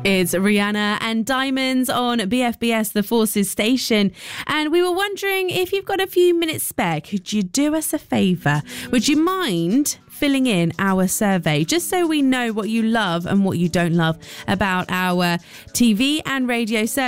It's Rihanna and Diamonds on BFBS, the Forces station. And we were wondering if you've got a few minutes spare, could you do us a favour? Would you mind filling in our survey just so we know what you love and what you don't love about our TV and radio service?